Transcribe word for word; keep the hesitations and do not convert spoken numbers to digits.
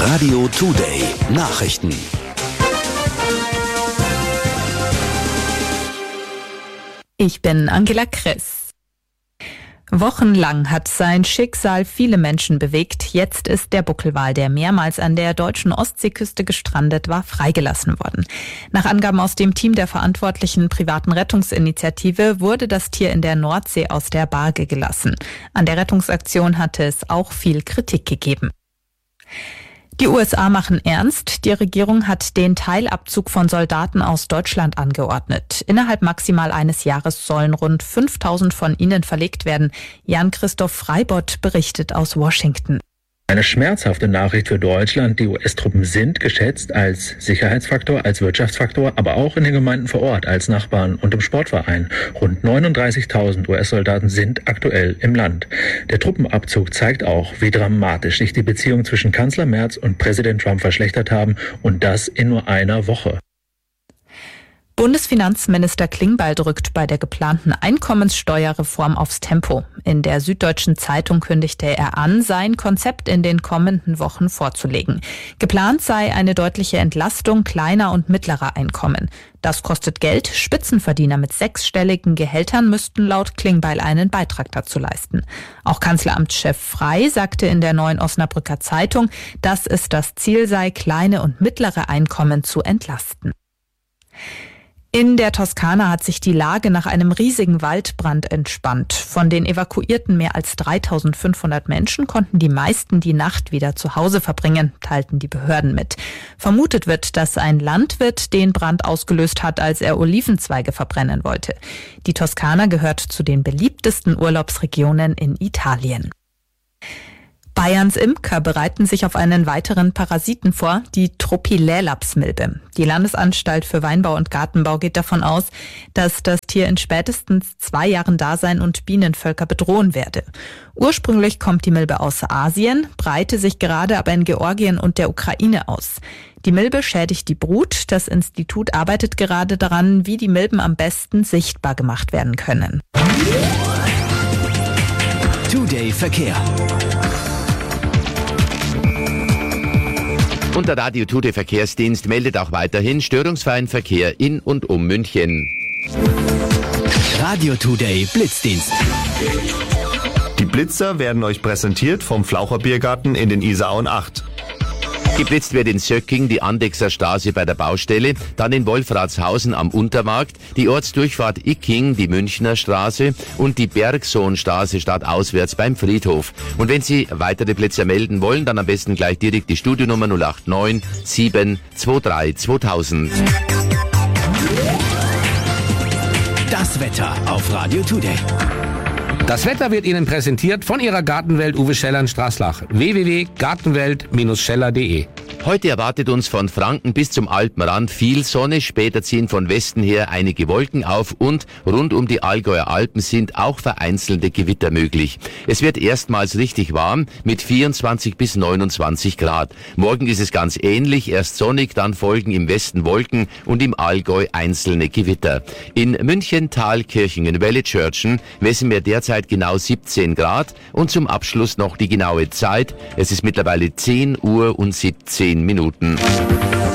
Radio Today Nachrichten. Ich bin Angela Kriss. Wochenlang hat sein Schicksal viele Menschen bewegt. Jetzt ist der Buckelwal, der mehrmals an der deutschen Ostseeküste gestrandet war, freigelassen worden. Nach Angaben aus dem Team der verantwortlichen privaten Rettungsinitiative wurde das Tier in der Nordsee aus der Barge gelassen. An der Rettungsaktion hatte es auch viel Kritik gegeben. Die U S A machen ernst. Die Regierung hat den Teilabzug von Soldaten aus Deutschland angeordnet. Innerhalb maximal eines Jahres sollen rund fünftausend von ihnen verlegt werden. Jan-Christoph Freibott berichtet aus Washington. Eine schmerzhafte Nachricht für Deutschland. Die U S-Truppen sind geschätzt als Sicherheitsfaktor, als Wirtschaftsfaktor, aber auch in den Gemeinden vor Ort, als Nachbarn und im Sportverein. Rund neununddreißigtausend U S-Soldaten sind aktuell im Land. Der Truppenabzug zeigt auch, wie dramatisch sich die Beziehungen zwischen Kanzler Merz und Präsident Trump verschlechtert haben, und das in nur einer Woche. Bundesfinanzminister Klingbeil drückt bei der geplanten Einkommenssteuerreform aufs Tempo. In der Süddeutschen Zeitung kündigte er an, sein Konzept in den kommenden Wochen vorzulegen. Geplant sei eine deutliche Entlastung kleiner und mittlerer Einkommen. Das kostet Geld. Spitzenverdiener mit sechsstelligen Gehältern müssten laut Klingbeil einen Beitrag dazu leisten. Auch Kanzleramtschef Frey sagte in der Neuen Osnabrücker Zeitung, dass es das Ziel sei, kleine und mittlere Einkommen zu entlasten. In der Toskana hat sich die Lage nach einem riesigen Waldbrand entspannt. Von den evakuierten mehr als dreitausendfünfhundert Menschen konnten die meisten die Nacht wieder zu Hause verbringen, teilten die Behörden mit. Vermutet wird, dass ein Landwirt den Brand ausgelöst hat, als er Olivenzweige verbrennen wollte. Die Toskana gehört zu den beliebtesten Urlaubsregionen in Italien. Bayerns Imker bereiten sich auf einen weiteren Parasiten vor, die Tropilälapsmilbe. Die Landesanstalt für Weinbau und Gartenbau geht davon aus, dass das Tier in spätestens zwei Jahren da sein und Bienenvölker bedrohen werde. Ursprünglich kommt die Milbe aus Asien, breite sich gerade aber in Georgien und der Ukraine aus. Die Milbe schädigt die Brut. Das Institut arbeitet gerade daran, wie die Milben am besten sichtbar gemacht werden können. Today Verkehr. Und der Radio Today Verkehrsdienst meldet auch weiterhin störungsfreien Verkehr in und um München. Radio Today Blitzdienst. Die Blitzer werden euch präsentiert vom Flaucher Biergarten in den Isarauen acht. Geblitzt wird in Söcking die Andechser Straße bei der Baustelle, dann in Wolfratshausen am Untermarkt, die Ortsdurchfahrt Icking, die Münchner Straße und die Bergsohnstraße stadtauswärts beim Friedhof. Und wenn Sie weitere Blitzer melden wollen, dann am besten gleich direkt die Studionummer null acht neun sieben zwei drei zweitausend. Das Wetter auf Radio Today. Das Wetter wird Ihnen präsentiert von Ihrer Gartenwelt Uwe Scheller in Straßlach. w w w punkt gartenwelt Bindestrich scheller punkt de. Heute erwartet uns von Franken bis zum Alpenrand viel Sonne, später ziehen von Westen her einige Wolken auf und rund um die Allgäuer Alpen sind auch vereinzelte Gewitter möglich. Es wird erstmals richtig warm mit vierundzwanzig bis neunundzwanzig Grad. Morgen ist es ganz ähnlich, erst sonnig, dann folgen im Westen Wolken und im Allgäu einzelne Gewitter. In München, Thalkirchen, Wellitzschörtchen messen wir derzeit genau siebzehn Grad und zum Abschluss noch die genaue Zeit. Es ist mittlerweile zehn Uhr und siebzehn Minuten.